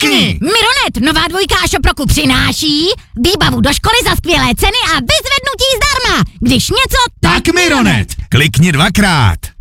Klikni! Mironet, nová dvojka Šoproku přináší výbavu do školy za skvělé ceny a vyzvednutí zdarma. Když něco, Tak Mironet! Klikni 2krát.